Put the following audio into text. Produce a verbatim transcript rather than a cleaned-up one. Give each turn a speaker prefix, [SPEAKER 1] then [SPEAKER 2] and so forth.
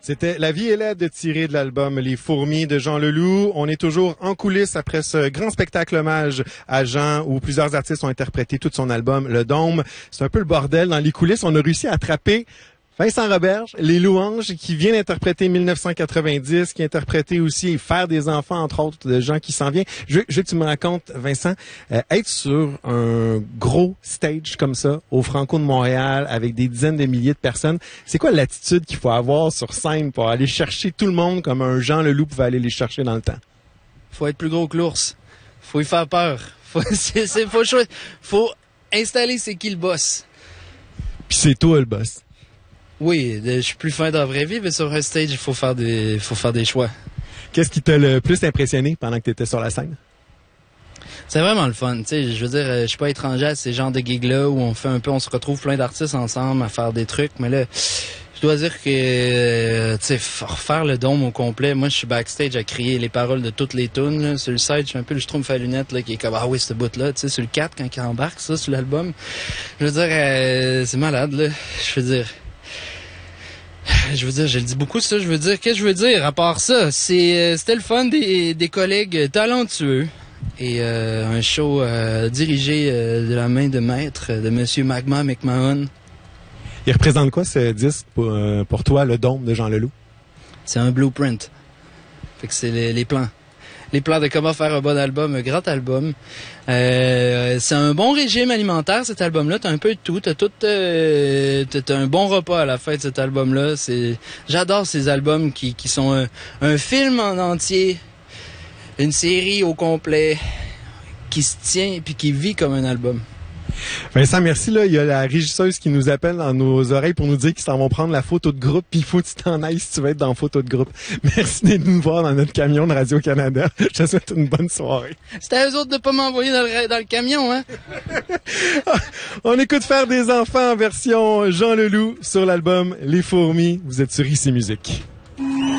[SPEAKER 1] C'était La vie est laide tirée de l'album Les Fourmis de Jean Leloup. On est toujours en coulisses après ce grand spectacle hommage à Jean où plusieurs artistes ont interprété tout son album Le Dôme. C'est un peu le bordel dans les coulisses. On a réussi à attraper Vincent Roberge, Les Louanges, qui vient d'interpréter mille neuf cent quatre-vingt-dix, qui a interprété aussi Faire des enfants, entre autres, de gens qui s'en viennent. Je, je veux que tu me racontes, Vincent, euh, être sur un gros stage comme ça, au Franco de Montréal, avec des dizaines de milliers de personnes, c'est quoi l'attitude qu'il faut avoir sur scène pour aller chercher tout le monde comme un Jean Leloup pouvait aller les chercher dans le temps?
[SPEAKER 2] Faut être plus gros que l'ours. Faut y faire peur. Faut, c'est, c'est, faut, cho- faut installer c'est qui le boss.
[SPEAKER 1] Puis c'est toi le boss.
[SPEAKER 2] Oui, je suis plus fin dans la vraie vie, mais sur un stage, il faut faire des, faut faire des choix.
[SPEAKER 1] Qu'est-ce qui t'a le plus impressionné pendant que tu étais sur la scène?
[SPEAKER 2] C'est vraiment le fun, tu sais, je veux dire, je suis pas étranger à ces genres de gigs-là où on fait un peu, on se retrouve plein d'artistes ensemble à faire des trucs, mais là, je dois dire que, tu sais, refaire le dôme au complet, moi, je suis backstage à crier les paroles de toutes les tunes, là. Sur le site, je suis un peu le Schtroumpf à lunettes, là, qui est comme, ah oui, ce bout-là, tu sais, sur le quatre, quand il embarque, ça, sur l'album. Je veux dire, euh, c'est malade, là. Je veux dire... Je veux dire, je le dis beaucoup, ça. Je veux dire, qu'est-ce que je veux dire? À part ça, c'est, euh, c'était le fun des, des collègues talentueux et euh, un show euh, dirigé euh, de la main de maître de Monsieur Magma McMahon.
[SPEAKER 1] Il représente quoi ce disque pour, euh, pour toi, Le Dôme de Jean Leloup?
[SPEAKER 2] C'est un blueprint. Fait que c'est les, les plans. Les plans de comment faire un bon album, un grand album. Euh, c'est un bon régime alimentaire, cet album-là. T'as un peu de tout. T'as tout, euh, t'as un bon repas à la fin de cet album-là. C'est, j'adore ces albums qui, qui sont un, un film en entier, une série au complet, qui se tient puis qui vit comme un album.
[SPEAKER 1] Vincent, merci. Là, il y a la régisseuse qui nous appelle dans nos oreilles pour nous dire qu'ils s'en vont prendre la photo de groupe, puis il faut que tu t'en ailles si tu veux être dans la photo de groupe. Merci d'être nous voir dans notre camion de Radio-Canada. Je te souhaite une bonne soirée.
[SPEAKER 2] C'était à eux autres de pas m'envoyer dans le, dans le camion, hein?
[SPEAKER 1] On écoute Faire des enfants en version Jean Leloup sur l'album Les Fourmis. Vous êtes sur Ici Musique.